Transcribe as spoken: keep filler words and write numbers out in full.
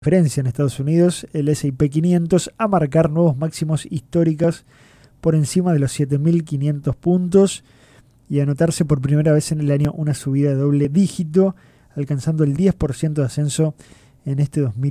referencia en Estados Unidos, el ese y pe quinientos, a marcar nuevos máximos históricos por encima de los siete mil quinientos puntos y a anotarse por primera vez en el año una subida de doble dígito, alcanzando el diez por ciento de ascenso en este dos mil